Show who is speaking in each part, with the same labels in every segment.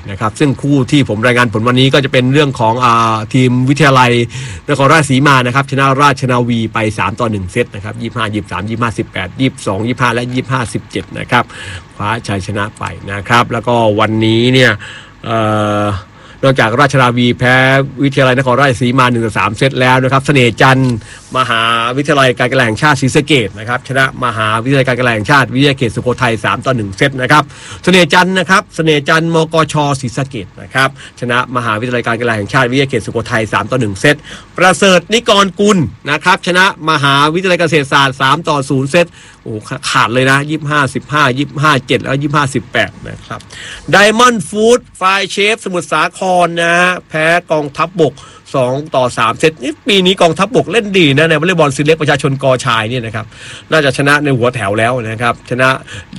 Speaker 1: นะครับซึ่งคู่ที่ผมรายงานผลวันนี้ก็จะเป็นเรื่องของทีมวิทยาลัยนครราชสีมานะครับชนะราชนาวีไป3-1เซตนะครับ25-23 25-18 22-25และ25-17นะครับคว้าชัยชนะไปนะครับแล้วก็วันนี้เนี่ยนอกจากราชนาวีแพ้วิทยาลัยนครราชสีมา1-3เซตแล้วนะครับเสน่ห์จันทร์มหาวิทยาลัยการกีฬาแห่งชาติศรีสะเกษนะครับชนะมหาวิทยาลัยการกีฬาแห่งชาติวิทยาเขตสุโขทัย3-1เซตนะครับเสน่ห์จันทร์นะครับเสน่ห์จันทร์มกช.ศรีสะเกษนะครับชนะมหาวิทยาลัยการกีฬาแห่งชาติวิทยาเขตสุโขทัย3-1เซตประเสริฐนิกรกุลนะครับชนะมหาวิทยาลัยเกษตรศาสตร์3-0เซตโอ้ขาดเลยนะ25-15 25-7แล้ว25-18นะครับไดมอนด์ฟู้ดไฟเชฟสมุทรสาครนะฮะแพ้กองทัพบก2-3เซตนี่ปีนี้กองทัพบกเล่นดีนะในวอลเลย์บอลซีเล็กประชาชนกชายเนี่ยนะครับน่าจะชนะในหัวแถวแล้วนะครับชนะ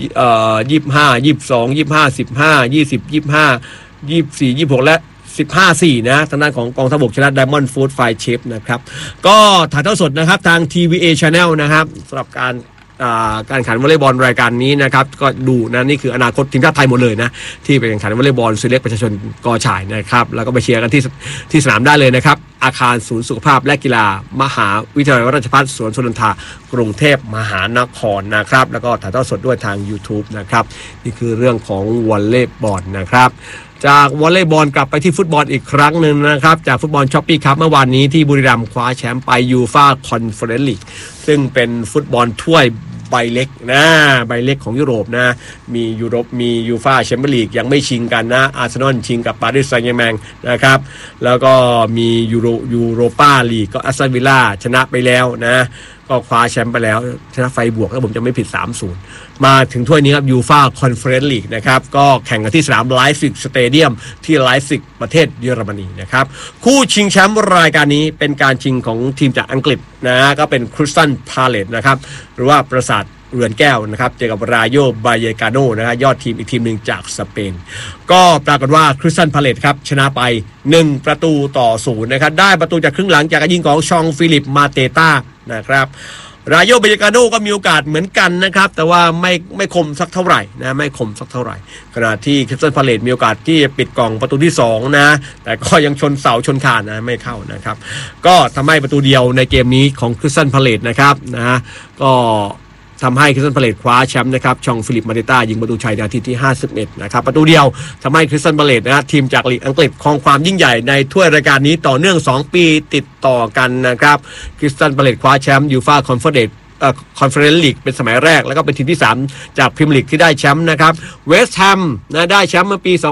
Speaker 1: 25 22 25 15 20 25 24 26และ15-4นะทางด้านของกองทัพบกชนะ Diamond Food Fry Chef นะครับก็ถ่ายทอดสดนะครับทาง TVA Channel นะครับสำหรับการแข่งขันวอลเลย์บอลรายการนี้นะครับก็ดูนะนี่คืออนาคตทีมชาติไทยหมดเลยนะที่ไปแข่งขันวอลเลย์บอลซีเล็กประชาชนกชายนะครับแล้วก็ไปเชียร์กันที่สนามได้เลยนะครับอาคารศูนย์สุขภาพและกีฬามหาวิทยาลัยราชภัฏสวนสุนันทากรุงเทพมหานครนะครับแล้วก็ถ่ายทอดสดด้วยทาง YouTube นะครับนี่คือเรื่องของวอลเลย์บอลนะครับจากวอลเลย์บอลกลับไปที่ฟุตบอลอีกครั้งหนึ่งนะครับจากฟุตบอลช้อปปี้ครับเมื่อวานนี้ที่บุรีรัมย์คว้าแชมป์ไปยูฟ่าคอนเฟอเรนซ์ลีกซึ่งเป็นฟุตบอลถ้วยใบเล็กนะใบเล็กของยุโรปนะมียูโรปมียูฟ่าแชมเปี้ยนลีกยังไม่ชิงกันนะอาร์เซนอลชิงกับปารีสแซงต์แชร์แมงนะครับแล้วก็มียูโรปาลีกก็อัสตันวิลล่าชนะไปแล้วนะก็คว้าแชมป์ไปแล้วชนะไฟบวกถ้าผมจะไม่ผิด 3-0 มาถึงถ้วยนี้ครับยูฟ่าคอนเฟอเรนซ์ลีกนะครับก็แข่งกันที่สนามไลฟ์ซิกสเตเดียมที่ไลฟ์ซิกประเทศเยอรมนีนะครับคู่ชิงแชมป์รายการนี้เป็นการชิงของทีมจากอังกฤษนะก็เป็นคริสตัลพาเลตนะครับหรือว่าปราสาทเรือนแก้วนะครับเจอกับรายโยบายกาโนนะครับยอดทีมอีกทีมหนึ่งจากสเปนก็ปรากฏว่าคริสตัลพาเลตครับชนะไป1-0นะครับได้ประตูจากครึ่งหลังจากการยิงของชองฟิลิปมาเตต้านะครับรายโยบายกาโนก็มีโอกาสเหมือนกันนะครับแต่ว่าไม่คมสักเท่าไหร่นะไม่คมสักเท่าไหร่ขณะที่คริสตัลพาเลตมีโอกาสที่จะปิดกล่องประตูที่2นะแต่ก็ยังชนเสาชนคานนะไม่เข้านะครับก็ทำให้ประตูเดียวในเกมนี้ของคริสตัลพาเลตนะครับนะก็ทำให้คริสตัลพาเลตคว้าแชมป์นะครับชองฟิลิปมาเตต้ายิงประตูชัยนาทีที่51นะครับประตูเดียวทำให้คริสตัลพาเลตนะทีมจากลีกอังกฤษครองความยิ่งใหญ่ในถ้วยรายการนี้ต่อเนื่อง2ปีติดต่อกันนะครับคริสตัลพาเลตคว้าแชมป์ยูฟ่าคอนเฟอเรนซ์ลีกเป็นสมัยแรกแล้วก็เป็นทีมที่3จากพรีเมียร์ลีกที่ได้แชมป์นะครับเวสต์แฮมนะได้แชมป์เมื่อปี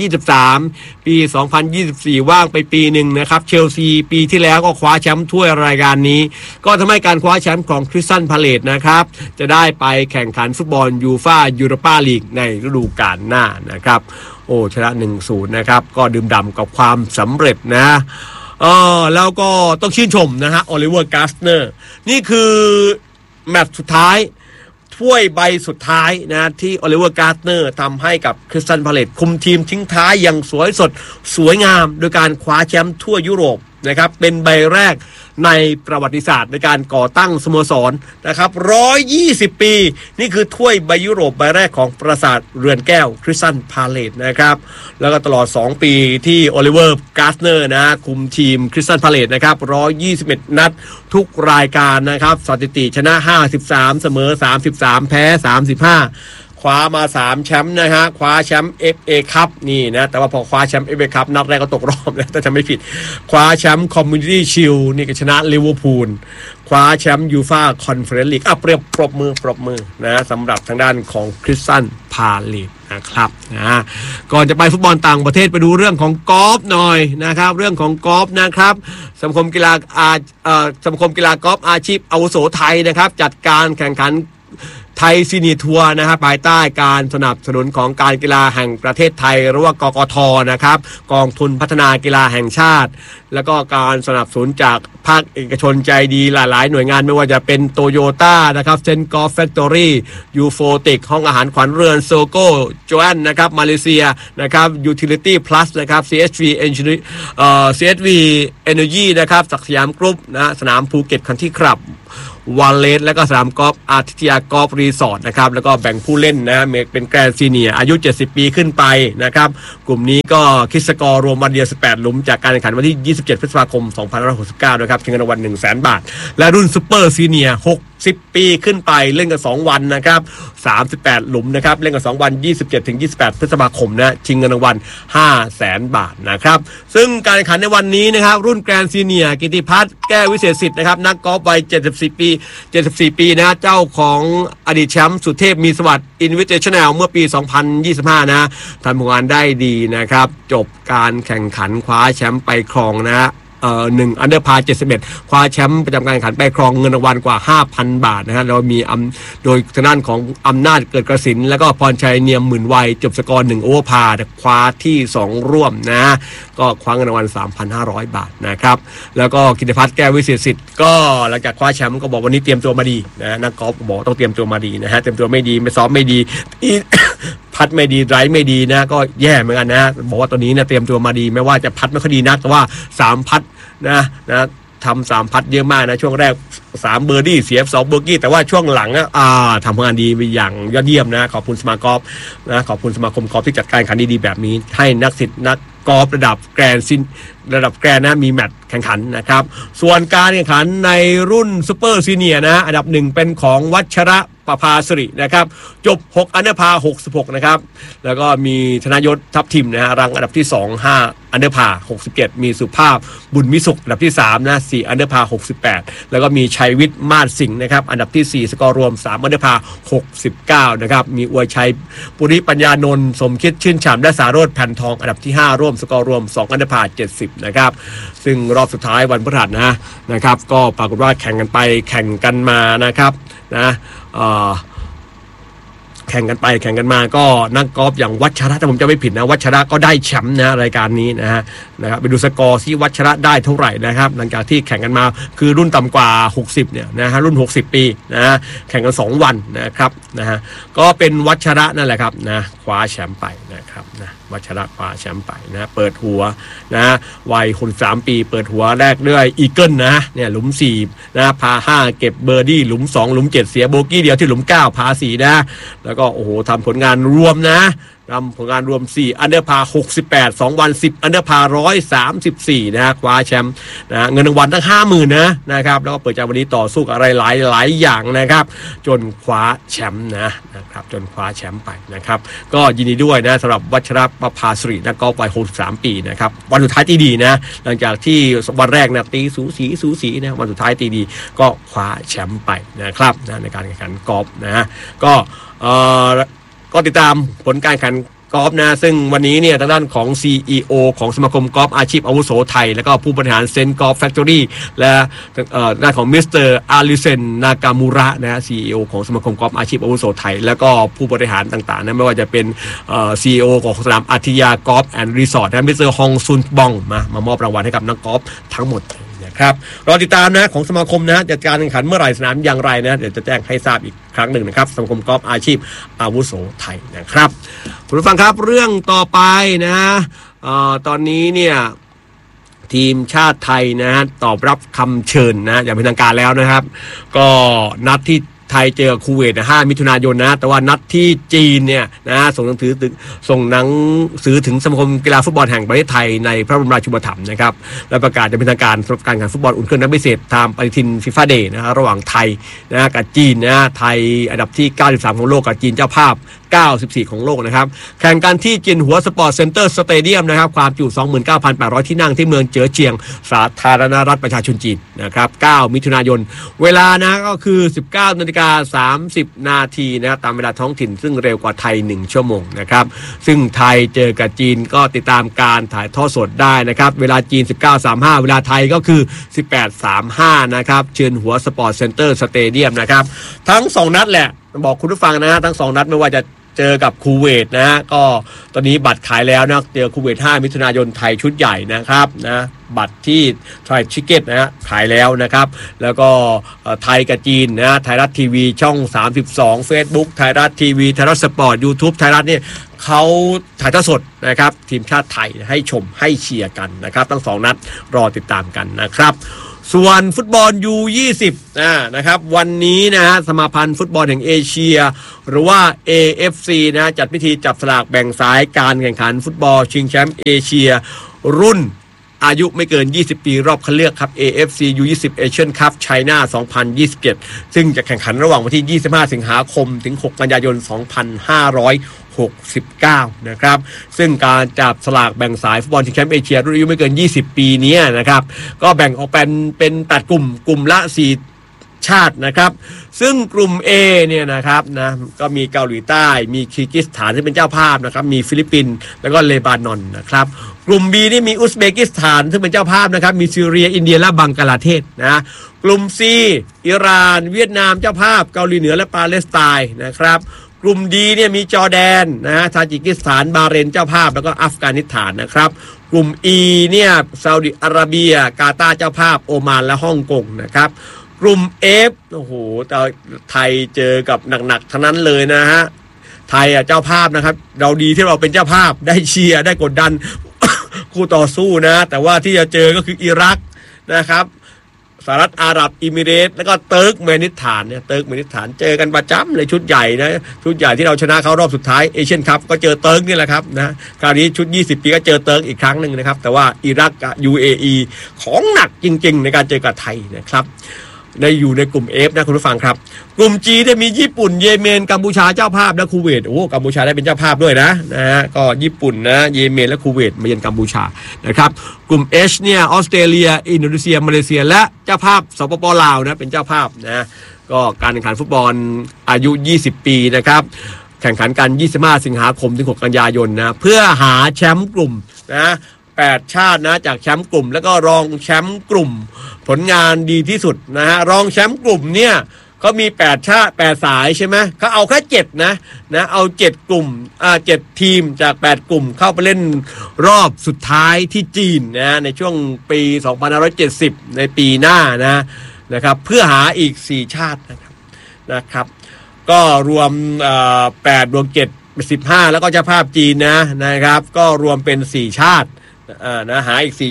Speaker 1: 2023ปี2024ว่างไปปีหนึ่งนะครับเชลซีปีที่แล้วก็คว้าแชมป์ถ้วยรายการนี้ก็ทำให้การคว้าแชมป์ของคริสตัลพาเลตนะครับจะได้ไปแข่งขันฟุตบอลยูฟ่ายูโรปาลีกในฤดูกาลหน้านะครับโอ้ชนะ 1-0 นะครับก็ดื่มด่ำกับความสำเร็จนะแล้วก็ต้องชื่นชมนะฮะโอลิเวอร์กาสเนอร์นี่คือแมตช์สุดท้ายถ้วยใบสุดท้ายนะที่โอลิเวอร์การ์เนอร์ทำให้กับคริสตัลพาเลตคุมทีมทิ้งท้ายอย่างสวยสดสวยงามโดยการคว้าแชมป์ทั่วยุโรปนะครับเป็นใบแรกในประวัติศาสตร์ในการก่อตั้งสโมสรนะครับ120ปีนี่คือถ้วยใบยุโรปใบแรกของปราสาทเรือนแก้วคริสตัลพาเลตนะครับแล้วก็ตลอด2ปีที่โอลิเวอร์การ์เนอร์นะคุมทีมคริสตัลพาเลตนะครับ121นัดทุกรายการนะครับสถิติชนะ53เสมอ33แพ้35คว้ามา3แชมป์นะฮะคว้าแชมป์ FA คัพนี่นะแต่ว่าพอคว้าแชมป์ FA คัพนัดแรกก็ตกรอบนะถ้าจำไม่ผิดคว้าแชมป์คอมมูนิตี้ชิลนี่ก็ชนะลิเวอร์พูลคว้าแชมป์ยูฟ่าคอนเฟอเรนซ์ลีกเปรียบปรบมือนะสำหรับทางด้านของคริสตัลพาเลตนะครับนะก่อนจะไปฟุตบอลต่างประเทศไปดูเรื่องของกอล์ฟหน่อยนะครับเรื่องของกอล์ฟนะครับสมาคมกีฬากอล์ฟอาชีพอาวุโสไทยนะครับจัดการแข่งขันไทยซีเนียร์ทัวร์นะครับภายใต้การสนับสนุนของการกีฬาแห่งประเทศไทยหรือว่ากกท.นะครับกองทุนพัฒนากีฬาแห่งชาติแล้วก็การสนับสนุนจากภาคเอกชนใจดีหลายๆหน่วยงานไม่ว่าจะเป็นโตโยต้านะครับเซนกอล์ฟแฟคทอรี่ยูโฟติกห้องอาหารขวัญเรือนโซโก้โจแอนนะครับมาเลเซียนะครับยูทิลิตี้พลัสนะครับ CSV Energy นะครับศักดิ์สยามกรุ๊ปนะสนามภูเก็ตคันที่คลับวาเลสและก็สนามกอล์ฟอาทิตยากอล์ฟรีสอร์ทนะครับแล้วก็แบ่งผู้เล่นนะเป็นแกรนด์ซีเนียร์อายุ70ปีขึ้นไปนะครับกลุ่มนี้ก็คิดสกอร์รวมวันเดียว18หลุมจากการแข่งขันวันที่27พฤษภาคม2569นะครับชิงเงินรางวัล 100,000 บาทและรุ่นซุปเปอร์ซีเนียร์60ปีขึ้นไปเล่นกัน2วันนะครับ38หลุมนะครับเล่นกัน2วัน27ถึง28พฤษภาคมนะชิงเงินรางวัล 500,000 บาทนะครับซึ่งการแข่งขันในวันนี้นะครับรุ่นแกรนด์ซีเนียร์กิติพัฒน์แก้ววิเศษสิทธิ์นะครับนักกอล์ฟวัย74ปีนะเจ้าของอดีตแชมป์สุเทพมีสวัสดิ์อินวิเทชั่นแนลเมื่อปี2025นะทำผลงานได้ดีนะครับจบการแข่งขันคว้าแชมป์ไปครองนะ1อันเดอร์พา71คว้าแชมป์ประจำการแข่งขันไปครองเงินรางวัลกว่า 5,000 บาทนะฮะเรามีโดยทางด้านของอำนาจเกิดกระสินแล้วก็พรชัยเนียมหมื่นวัยจบสกอร์1โอเวอร์พาคว้าที่2ร่วมนะก็คว้าเงินรางวัล 3,500 บาทนะครับแล้วก็กิติพัฒน์แก้ววิเศษสิทธิ์ก็หลังจากคว้าแชมป์ก็บอกวันนี้เตรียมตัวมาดีนะนักกอล์ฟบอกต้องเตรียมตัวมาดีนะฮะเตรียมตัวไม่ดีไม่ซ้อมไม่ดีพัดไม่ดีไดรฟ์ไม่ดีนะก็แย่เหมือนกันนะบอกว่าตัวนี้นะเตรียมตัวมาดีไม่ว่าจะพัดไม่ค่อยดีนักแต่ว่า3พัดนะทำ3พัดเยอะมากนะช่วงแรก3เบอร์ดี้เสีย2เบอร์กี้แต่ว่าช่วงหลังทำงานดีไปอย่างยอดเยี่ยมนะขอบคุณสมาคมนะขอบคุณสมาคมกอล์ฟที่จัดการแข่งขันดีๆแบบนี้ให้นักศิษย์นักกอล์ฟระดับแกรนด์นะมีแมตช์แข่งขันนะครับส่วนการแข่งขันในรุ่นซุปเปอร์ซีเนียร์นะอันดับ1เป็นของวัชระประภาสิรินะครับจบ6อันเดอร์พา66นะครับแล้วก็มีธนยศทัพทิมนะฮะรังอันดับที่2 5อันเดอร์พา67มีสุภาพบุญมิสุขอันดับที่3นะ4อันเดอร์พา68แล้วก็มีชัยวิทย์มาศสิงห์นะครับอันดับที่4สกอร์รวม3อันเดอร์พา69นะครับมีอวยชัยปุริปัญญานนท์สมคิดชื่นฉ่ำและสาโรจน์แผ่นทองอันดับที่5ร่วมสกอร์รวม2อันเดอร์พา70นะครับซึ่งรอบสุดท้ายวันพฤหัสนะครับก็ปรากฏว่าแข่งกันไปแข่งกันมานะครับนะแข่งกันไปแข่งกันมาก็นักกอล์ฟอย่างวัชระถ้าผมจะไม่ผิดนะวัชระก็ได้แชมป์นะรายการนี้นะครับไปดูสกอร์ที่วัชระได้เท่าไหร่นะครับหลังจากที่แข่งกันมาคือรุ่นต่ำกว่า60เนี่ยนะฮะรุ่น60ปีนะแข่งกัน2วันนะครับนะฮะก็เป็นวัชระนั่นแหละครับนะคว้าแชมป์ไปนะครับนะวัชระคว้าแชมป์ไปนะเปิดหัวนะวัย63ปีเปิดหัวแรกด้วยอีเกิลนะเนี่ยหลุม4นะพา5เก็บเบอร์ดี้หลุม2หลุม7เสียโบกี้เดียวที่หลุม9พา4นะแล้วก็โอ้โหทำผลงานรวมนะทำผลงานรวม4อันเดอร์พา68 2วัน10อันเดอร์พา134นะคว้าแชมป์นะเงินรางวัลตั้ง 50,000 นะครับแล้วก็เปิดใจวันนี้ต่อสู้กับอะไรหลายอย่างนะครับจนคว้าแชมป์นะครับจนคว้าแชมป์ไปนะครับก็ยินดีด้วยนะสำหรับวัชรประภาสิรินักกอล์ฟวัย63ปีนะครับวันสุดท้ายตีดีนะหลังจากที่วันแรกนะตีสูสีนะวันสุดท้ายตีดีก็คว้าแชมป์ไปนะครับนะในการแข่งขันกอล์ฟนะก็ติดตามผลการแข่งขันกอล์ฟนะซึ่งวันนี้เนี่ยทางด้านของ CEO ของสมาคมกอล์ฟอาชีพอาวุโสไทยแล้วก็ผู้บริหารเซนกอล์ฟแฟคทอรี่และด้านของมิสเตอร์อาริเซนนากามูระนะ CEO ของสมาคมกอล์ฟอาชีพอาวุโสไทยแล้วก็ผู้บริหารต่างๆนะไม่ว่าจะเป็นCEO ของสนามอาทิยากอล์ฟแอนด์รีสอร์ทนะมิสเตอร์ฮองซุนบองมามอบรางวัลให้กับนักกอล์ฟทั้งหมดครับรอติดตามนะของสมาคมนะจัดการแข่งขันเมื่อไหร่สนามอย่างไรนะเดี๋ยวจะแจ้งให้ทราบอีกครั้งหนึ่งนะครับสมาคมกอล์ฟอาชีพอาวุโสไทยนะครับคุณผู้ฟังครับเรื่องต่อไปนะตอนนี้เนี่ยทีมชาติไทยนะตอบรับคำเชิญนะอย่างเป็นทางการแล้วนะครับก็นัดที่ไทยเจอคูเวต5มิถุนายนนะแต่ว่านัดที่จีนเนี่ยนะส่งหนังสือถึงสมาคมกีฬาฟุตบอลแห่งประเทศไทยในพระบรมราชูปถัมภ์นะครับและประกาศจะเป็นทางการสำหรับการแข่งขันฟุตบอลอุ่นเครื่องนัดพิเศษตามปฏิทินฟีฟ่าเดย์นะระหว่างไทยนะกับจีนนะไทยอันดับที่93ของโลกกับจีนเจ้าภาพ94ของโลกนะครับแข่งกันที่จินหัวสปอร์ตเซ็นเตอร์สเตเดียมนะครับความจุ 29,800 ที่นั่งที่เมืองเจ๋อเจียงสาธารณรัฐประชาชนจีนนะครับ9มิถุนายนเวลานะก็คือ 19:30 นาทีนะครับตามเวลาท้องถิ่นซึ่งเร็วกว่าไทย1ชั่วโมงนะครับซึ่งไทยเจอกับจีนก็ติดตามการถ่ายทอดสดได้นะครับเวลาจีน 19:35 เวลาไทยก็คือ 18:35 นะครับเชิญหัวสปอร์ตเซ็นเตอร์สเตเดียมนะครับทั้ง2นัดแหละบอกคุณผู้ฟังนะทั้ง2นัดไม่ว่าจะเจอกับคูเวตนะก็ตอนนี้บัตรขายแล้วนะเจอคูเวต5มิถุนายนไทยชุดใหญ่นะครับนะบัตรที่ไทยชิคเก็ตนะขายแล้วนะครับแล้วก็ไทยกับจีนนะไทยรัฐทีวีช่อง32 Facebook ไทยรัฐทีวีไทยรัฐสปอร์ต YouTube ไทยรัฐเนี่ยเขาถ่ายทอดสดนะครับทีมชาติไทยให้ชมให้เชียร์กันนะครับทั้ง2นัดรอติดตามกันนะครับส่วนฟุตบอล U20 นะครับวันนี้นะฮะสมาพันธ์ฟุตบอลแห่งเอเชียหรือว่า AFC นะจัดพิธีจับสลากแบ่งสายการแข่งขันฟุตบอลชิงแชมป์เอเชียรุ่นอายุไม่เกิน20ปีรอบคัดเลือกครับ AFC U20 Asian Cup China 2027ซึ่งจะแข่งขันระหว่างวันที่25สิงหาคมถึง6กันยายน2569นะครับซึ่งการจับสลากแบ่งสายฟุตบอลชิงแชมป์เอเชียรุ่นอายุไม่เกิน20ปีนี้นะครับก็แบ่งออกเป็น8กลุ่มละ4ชาตินะครับซึ่งกลุ่ม A เนี่ยนะครับนะก็มีเกาหลีใต้มีคีร์กิสถานที่เป็นเจ้าภาพนะครับมีฟิลิปปินส์แล้วก็เลบานอนนะครับกลุ่ม B นี่มีอุซเบกิสถานซึ่งเป็นเจ้าภาพนะครับมีซีเรียอินเดียและบังกลาเทศนะกลุ่ม C อิหร่านเวียดนามเจ้าภาพเกาหลีเหนือและปาเลสไตน์นะครับกลุ่ม D เนี่ยมีจอร์แดนนะทาจิกิสถานบาห์เรนเจ้าภาพแล้วก็อัฟกานิสถานนะครับกลุ่ม E เนี่ยซาอุดิอาระเบียกาตาร์เจ้าภาพโอมานและฮ่องกงนะครับกลุ่ม F โอ้โหไทยเจอกับหนักๆทั้งนั้นเลยนะฮะไทยเจ้าภาพนะครับเราดีที่เราเป็นเจ้าภาพได้เชียร์ได้กดดัน คู่ต่อสู้นะแต่ว่าที่จะเจอก็คืออิรักนะครับสหรัฐอาหรับเอมิเรตส์แล้วก็เติร์กเมนิสถานเนี่ยเติร์กเมนิสถานเจอกันประจำเลยชุดใหญ่นะชุดใหญ่ที่เราชนะเขารอบสุดท้ายเอเชียนคัพก็เจอเติร์กนี่แหละครับนะคราวนี้ชุด20ปีก็เจอเติร์กอีกครั้งหนึ่งนะครับแต่ว่าอิรักกับ UAE ของหนักจริงๆในการเจอกับไทยนะครับอยู่ในกลุ่ม F นะคุณผู้ฟังครับกลุ่ม G ได้มีญี่ปุ่นเยเมนกัมพูชาเจ้าภาพและคูเวตกัมพูชาได้เป็นเจ้าภาพด้วยนะฮะก็ญี่ปุ่นนะเยเมนและคูเวตมาเยือนกัมพูชานะครับกลุ่ม H เนี่ยออสเตรเลียอินโดนีเซียมาเลเซียและเจ้าภาพสปป.ลาวนะเป็นเจ้าภาพนะก็การแข่งขันฟุตบอลอายุ20ปีนะครับแข่งขันกัน25สิงหาคมถึง6กันยายนนะเพื่อหาแชมป์กลุ่มนะ8ชาตินะจากแชมป์กลุ่มแล้วก็รองแชมป์กลุ่มผลงานดีที่สุดนะฮะรองแชมป์กลุ่มเนี่ยเขามี8ชาติ8สายใช่ไหมเขาเอาแค่7นะเอา7กลุ่ม7ทีมจาก8กลุ่มเข้าไปเล่นรอบสุดท้ายที่จีนนะในช่วงปี2570ในปีหน้านะครับเพื่อหาอีก4ชาตินะครับก็รวม8บวก7เป็น15แล้วก็เจ้าภาพจีนนะครับก็รวมเป็น4ชาติหาอีก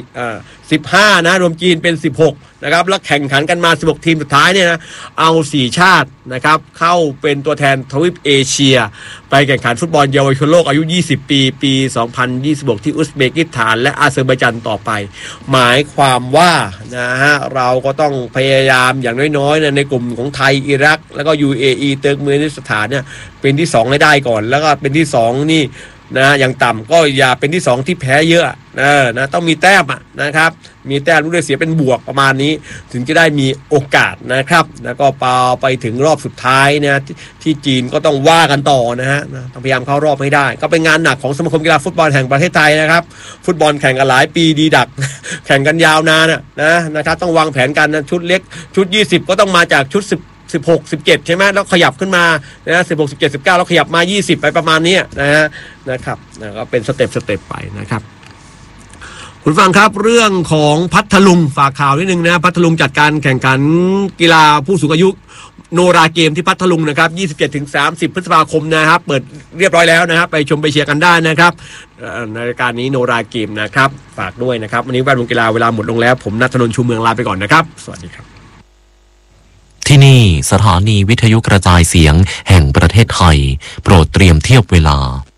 Speaker 1: 15นะรวมจีนเป็น16นะครับแล้วแข่งขันกันมา16ทีมสุดท้ายเนี่ยนะเอา4ชาตินะครับเข้าเป็นตัวแทนทวีปเอเชียไปแข่งขันฟุตบอลเยาวชนโลกอายุ20ปี2026ที่อุซเบกิสถานและอาเซอร์ไบจานต่อไปหมายความว่านะฮะเราก็ต้องพยายามอย่างน้อยๆในกลุ่มของไทยอิรักแล้วก็ UAE เติร์กเมนิสถานเนี่ยเป็นที่2ให้ได้ก่อนแล้วก็เป็นที่2นี่นะอย่างต่ำก็อย่าเป็นที่2ที่แพ้เยอะนะต้องมีแต้มนะครับมีแต้มรู้ได้เสียเป็นบวกประมาณนี้ถึงจะได้มีโอกาสนะครับแล้วก็ไปถึงรอบสุดท้ายนะที่จีนก็ต้องว่ากันต่อนะฮะต้องพยายามเข้ารอบให้ได้ก็เป็นงานหนักของสมาคมกีฬาฟุตบอลแห่งประเทศไทยนะครับฟุตบอลแข่งกันหลายปีดีดัก แข่งกันยาวนานนะครับต้องวางแผนกันนะชุดเล็กชุด20ก็ต้องมาจากชุด16 17ใช่ไหมแล้วขยับขึ้นมา16 17 19แล้วขยับมา20ไปประมาณนี้นะครับก็เป็นสเต็ปไปนะครับคุณฟังครับเรื่องของพัทลุงฝากข่าวนิดนึงนะพัทลุงจัดการแข่งขันกีฬาผู้สูงอายุโนราเกมที่พัทลุงนะครับ 27-30 พฤษภาคมนะครับเปิดเรียบร้อยแล้วนะครับไปชมไปเชียร์กันได้นะครับในรายการนี้โนราเกมนะครับฝากด้วยนะครับวันนี้แวดวงกีฬาเวลาหมดลงแล้วผมณัฐนนท์ชูเมืองลาไปก่อนนะครับสวัสดีครับ
Speaker 2: ที่นี่สถานีวิทยุกระจายเสียงแห่งประเทศไทยโปรดเตรียมเทียบเวลา